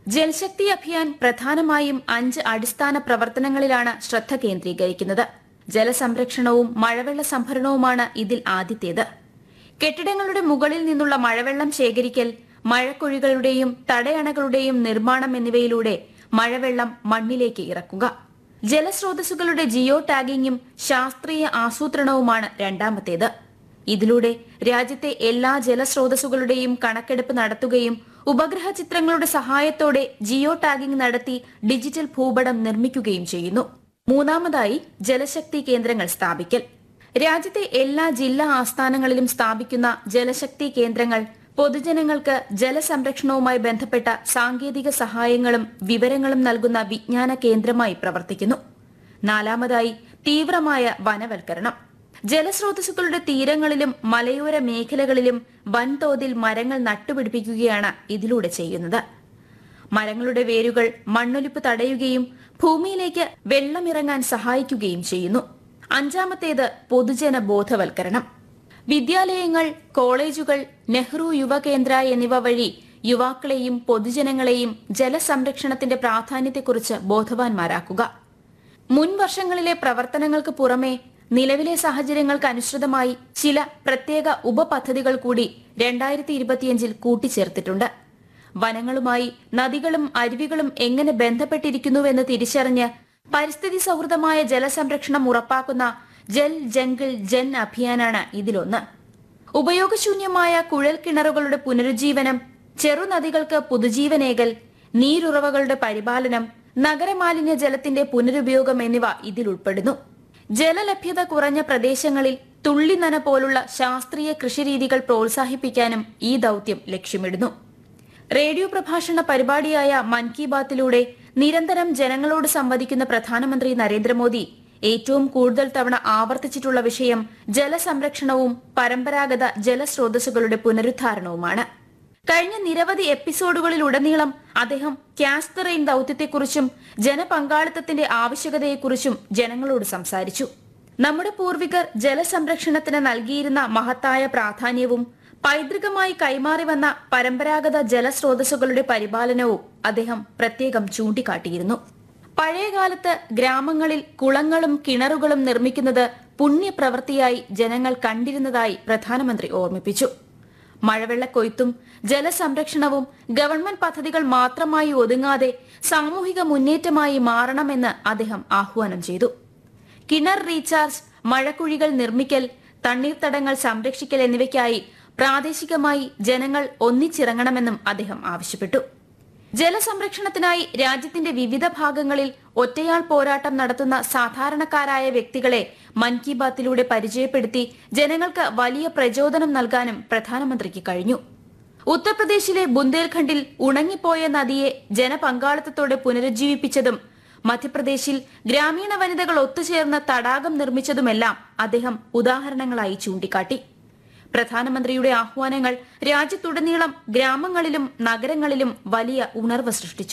ജൽശക്തി അഭിയാൻ പ്രധാനമായും 5 അടിസ്ഥാന പ്രവർത്തനങ്ങളിലാണ് ശ്രദ്ധ കേന്ദ്രീകരിക്കുന്നത്. ജലസംരക്ഷണവും മഴവെള്ള സംഭരണവുമാണ് ഇതിൽ ആദ്യത്തേത്. കെട്ടിടങ്ങളുടെ മുകളിൽ നിന്നുള്ള മഴവെള്ളം ശേഖരിക്കൽ, മഴക്കുഴികളുടെയും തടയണകളുടെയും നിർമ്മാണം എന്നിവയിലൂടെ മഴവെള്ളം മണ്ണിലേക്ക് ഇറക്കുക. ജലസ്രോതസ്സുകളുടെ ജിയോ ടാഗിങ്ങും ശാസ്ത്രീയ ആസൂത്രണവുമാണ് രണ്ടാമത്തേത്. ഇതിലൂടെ രാജ്യത്തെ എല്ലാ ജലസ്രോതസ്സുകളുടെയും കണക്കെടുപ്പ് നടത്തുകയും ഉപഗ്രഹ ചിത്രങ്ങളുടെ സഹായത്തോടെ ജിയോ ടാഗിംഗ് നടത്തി ഡിജിറ്റൽ ഭൂപടം നിർമ്മിക്കുകയും ചെയ്യുന്നു. മൂന്നാമതായി ജലശക്തി കേന്ദ്രങ്ങൾ സ്ഥാപിക്കൽ. രാജ്യത്തെ എല്ലാ ജില്ലാ ആസ്ഥാനങ്ങളിലും സ്ഥാപിക്കുന്ന ജലശക്തി കേന്ദ്രങ്ങൾ പൊതുജനങ്ങൾക്ക് ജലസംരക്ഷണവുമായി ബന്ധപ്പെട്ട സാങ്കേതിക സഹായങ്ങളും വിവരങ്ങളും നൽകുന്ന വിജ്ഞാന കേന്ദ്രമായി പ്രവർത്തിക്കുന്നു. നാലാമതായി തീവ്രമായ വനവൽക്കരണം. ജലസ്രോതസ്സുകളുടെ തീരങ്ങളിലും മലയോര മേഖലകളിലും വൻതോതിൽ മരങ്ങൾ നട്ടുപിടിപ്പിക്കുകയാണ് ഇതിലൂടെ ചെയ്യുന്നത്. മരങ്ങളുടെ വേരുകൾ മണ്ണൊലിപ്പ് തടയുകയും ഭൂമിയിലേക്ക് വെള്ളമിറങ്ങാൻ സഹായിക്കുകയും ചെയ്യുന്നു. അഞ്ചാമത്തേത് പൊതുജന ബോധവൽക്കരണം. വിദ്യാലയങ്ങൾ, കോളേജുകൾ, നെഹ്റു യുവകേന്ദ്ര എന്നിവ വഴി യുവാക്കളെയും പൊതുജനങ്ങളെയും ജലസംരക്ഷണത്തിന്റെ പ്രാധാന്യത്തെക്കുറിച്ച് ബോധവാന്മാരാക്കുക. മുൻ വർഷങ്ങളിലെ പ്രവർത്തനങ്ങൾക്ക് പുറമെ നിലവിലെ സാഹചര്യങ്ങൾക്ക് അനുസൃതമായി ചില പ്രത്യേക ഉപപദ്ധതികൾ കൂടി 2025 കൂട്ടിച്ചേർത്തിട്ടുണ്ട്. വനങ്ങളുമായി നദികളും അരുവികളും എങ്ങനെ ബന്ധപ്പെട്ടിരിക്കുന്നുവെന്ന് തിരിച്ചറിഞ്ഞ് പരിസ്ഥിതി സൗഹൃദമായ ജലസംരക്ഷണം ഉറപ്പാക്കുന്ന ജൽ ജംഗിൾ ജൻ അഭിയാനാണ് ഇതിലൊന്ന്. ഉപയോഗശൂന്യമായ കുഴൽ കിണറുകളുടെ പുനരുജ്ജീവനം, ചെറുനദികൾക്ക് പുതുജീവനേകൽ, നീരുറവകളുടെ പരിപാലനം, നഗരമാലിന്യ ജലത്തിന്റെ പുനരുപയോഗം എന്നിവ ഇതിൽ ഉൾപ്പെടുന്നു. ജലലഭ്യത കുറഞ്ഞ പ്രദേശങ്ങളിൽ തുള്ളിനന പോലുള്ള ശാസ്ത്രീയ കൃഷിരീതികൾ പ്രോത്സാഹിപ്പിക്കാനും ഈ ദൌത്യം ലക്ഷ്യമിടുന്നു. റേഡിയോ പ്രഭാഷണ പരിപാടിയായ മൻ കി ബാത്തിലൂടെ നിരന്തരം ജനങ്ങളോട് സംവദിക്കുന്ന പ്രധാനമന്ത്രി നരേന്ദ്രമോദി ഏറ്റവും കൂടുതൽ തവണ ആവർത്തിച്ചിട്ടുള്ള വിഷയം ജലസംരക്ഷണവും പരമ്പരാഗത ജലസ്രോതസ്സുകളുടെ പുനരുദ്ധാരണവുമാണ്. കഴിഞ്ഞ നിരവധി എപ്പിസോഡുകളിലുടനീളം അദ്ദേഹം ക്യാച്ച് ദ റെയിൻ ദൌത്യത്തെക്കുറിച്ചും ജനപങ്കാളിത്തത്തിന്റെ ആവശ്യകതയെക്കുറിച്ചും ജനങ്ങളോട് സംസാരിച്ചു. നമ്മുടെ പൂർവികർ ജലസംരക്ഷണത്തിന് നൽകിയിരുന്ന മഹത്തായ പ്രാധാന്യവും പൈതൃകമായി കൈമാറി വന്ന പരമ്പരാഗത ജലസ്രോതസ്സുകളുടെ പരിപാലനവും അദ്ദേഹം പ്രത്യേകം ചൂണ്ടിക്കാട്ടിയിരുന്നു. പഴയകാലത്ത് ഗ്രാമങ്ങളിൽ കുളങ്ങളും കിണറുകളും നിർമ്മിക്കുന്നത് പുണ്യപ്രവൃത്തിയായി ജനങ്ങൾ കണ്ടിരുന്നതായി പ്രധാനമന്ത്രി ഓർമ്മിപ്പിച്ചു. മഴവെള്ളക്കൊയ്ത്തും ജലസംരക്ഷണവും ഗവൺമെന്റ് പദ്ധതികൾ മാത്രമായി ഒതുങ്ങാതെ സാമൂഹിക മുന്നേറ്റമായി മാറണമെന്ന് അദ്ദേഹം ആഹ്വാനം ചെയ്തു. കിണർ റീചാർജ്, മഴക്കുഴികൾ നിർമ്മിക്കൽ, തണ്ണീർത്തടങ്ങൾ സംരക്ഷിക്കൽ എന്നിവയ്ക്കായി പ്രാദേശികമായി ജനങ്ങൾ ഒന്നിച്ചിറങ്ങണമെന്നും അദ്ദേഹം ആവശ്യപ്പെട്ടു. ജലസംരക്ഷണത്തിനായി രാജ്യത്തിന്റെ വിവിധ ഭാഗങ്ങളിൽ ഒറ്റയാൾ പോരാട്ടം നടത്തുന്ന സാധാരണക്കാരായ വ്യക്തികളെ മൻ കി ബാത്തിലൂടെ പരിചയപ്പെടുത്തി ജനങ്ങൾക്ക് വലിയ പ്രചോദനം നൽകാനും പ്രധാനമന്ത്രിക്ക് കഴിഞ്ഞു. ഉത്തർപ്രദേശിലെ ബുന്ദേൽഖണ്ഡിൽ ഉണങ്ങിപ്പോയ നദിയെ ജനപങ്കാളിത്തത്തോടെ പുനരുജ്ജീവിപ്പിച്ചതും മധ്യപ്രദേശിൽ ഗ്രാമീണ വനിതകൾ ഒത്തുചേർന്ന് തടാകം നിർമ്മിച്ചതുമെല്ലാം അദ്ദേഹം ഉദാഹരണങ്ങളായി ചൂണ്ടിക്കാട്ടി. പ്രധാനമന്ത്രിയുടെ ആഹ്വാനങ്ങൾ രാജ്യത്തുടനീളം ഗ്രാമങ്ങളിലും നഗരങ്ങളിലും വലിയ ഉണർവ് സൃഷ്ടിച്ചു.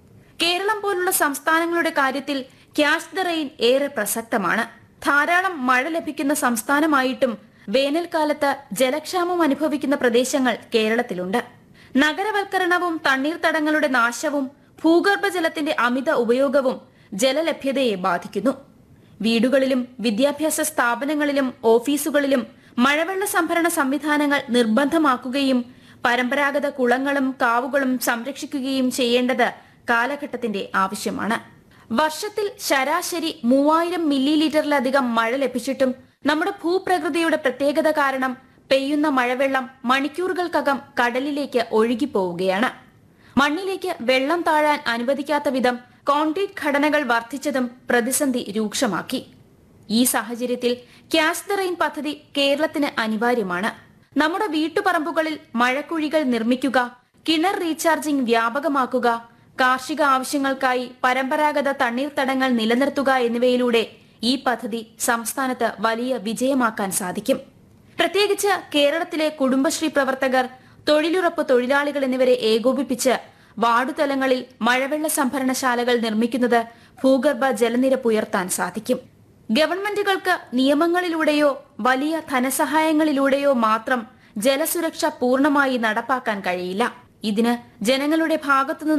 കേരളം പോലുള്ള സംസ്ഥാനങ്ങളുടെ കാര്യത്തിൽ ക്യാച്ച് ദ റെയിൻ ഏറെ പ്രസക്തമാണ്. ധാരാളം മഴ ലഭിക്കുന്ന സംസ്ഥാനമായിട്ടും വേനൽക്കാലത്ത് ജലക്ഷാമം അനുഭവിക്കുന്ന പ്രദേശങ്ങൾ കേരളത്തിലുണ്ട്. നഗരവൽക്കരണവും തണ്ണീർത്തടങ്ങളുടെ നാശവും ഭൂഗർഭജലത്തിന്റെ അമിത ഉപയോഗവും ജലലഭ്യതയെ ബാധിക്കുന്നു. വീടുകളിലും വിദ്യാഭ്യാസ സ്ഥാപനങ്ങളിലും ഓഫീസുകളിലും മഴവെള്ള സംഭരണ സംവിധാനങ്ങൾ നിർബന്ധമാക്കുകയും പരമ്പരാഗത കുളങ്ങളും കാവുകളും സംരക്ഷിക്കുകയും ചെയ്യേണ്ടത് കാലഘട്ടത്തിന്റെ ആവശ്യമാണ്. വർഷത്തിൽ ശരാശരി 3000 മില്ലി ലിറ്ററിലധികം മഴ ലഭിച്ചിട്ടും നമ്മുടെ ഭൂപ്രകൃതിയുടെ പ്രത്യേകത കാരണം പെയ്യുന്ന മഴവെള്ളം മണിക്കൂറുകൾക്കകം കടലിലേക്ക് ഒഴുകിപ്പോവുകയാണ്. മണ്ണിലേക്ക് വെള്ളം താഴാൻ അനുവദിക്കാത്ത വിധം കോൺക്രീറ്റ് ഘടനകൾ വർദ്ധിച്ചതും പ്രതിസന്ധി രൂക്ഷമാക്കി. ഈ സാഹചര്യത്തിൽ ക്യാച്ച് ദ റെയിൻ പദ്ധതി കേരളത്തിന് അനിവാര്യമാണ്. നമ്മുടെ വീട്ടുപറമ്പുകളിൽ മഴക്കുഴികൾ നിർമ്മിക്കുക, കിണർ റീചാർജിംഗ് വ്യാപകമാക്കുക, കാർഷിക ആവശ്യങ്ങൾക്കായി പരമ്പരാഗത തണ്ണീർത്തടങ്ങൾ നിലനിർത്തുക എന്നിവയിലൂടെ ഈ പദ്ധതി സംസ്ഥാനത്ത് വലിയ വിജയമാക്കാൻ സാധിക്കും. പ്രത്യേകിച്ച് കേരളത്തിലെ കുടുംബശ്രീ പ്രവർത്തകർ, തൊഴിലുറപ്പ് തൊഴിലാളികൾ എന്നിവരെ ഏകോപിപ്പിച്ച് വാർഡുതലങ്ങളിൽ മഴവെള്ള സംഭരണശാലകൾ നിർമ്മിക്കുന്നത് ഭൂഗർഭ ജലനിരപ്പ് ഉയർത്താൻ സാധിക്കും. ഗവൺമെന്റുകൾക്ക് നിയമങ്ങളിലൂടെയോ വലിയ ധനസഹായങ്ങളിലൂടെയോ മാത്രം ജലസുരക്ഷ പൂർണ്ണമായി നടപ്പാക്കാൻ കഴിയില്ല. ഇതിന് ജനങ്ങളുടെ ഭാഗത്തുനിന്ന്